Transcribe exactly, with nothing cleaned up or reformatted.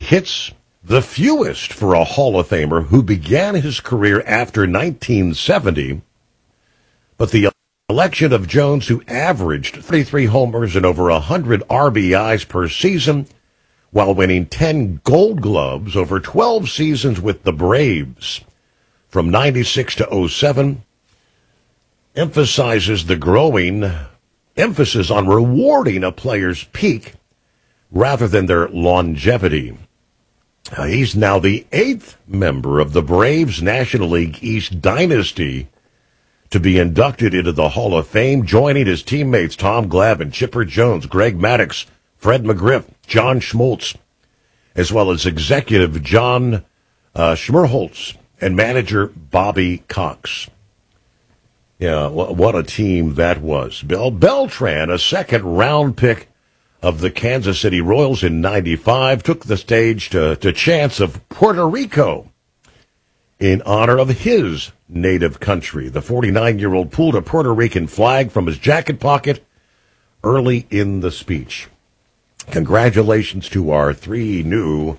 hits, the fewest for a Hall of Famer who began his career after nineteen seventy. But the election of Jones, who averaged thirty-three homers and over one hundred R B Is per season, while winning ten Gold Gloves over twelve seasons with the Braves from ninety-six to oh seven, emphasizes the growing emphasis on rewarding a player's peak rather than their longevity. Uh, he's now the eighth member of the Braves National League East dynasty to be inducted into the Hall of Fame, joining his teammates Tom Glavine, Chipper Jones, Greg Maddux, Fred McGriff, John Schmoltz, as well as executive John uh, Schmerholtz and manager Bobby Cox. Yeah, what a team that was. Bill Beltran, a second-round pick of the Kansas City Royals in ninety-five, took the stage to, to chants of Puerto Rico in honor of his native country. The forty-nine-year-old pulled a Puerto Rican flag from his jacket pocket early in the speech. Congratulations to our three new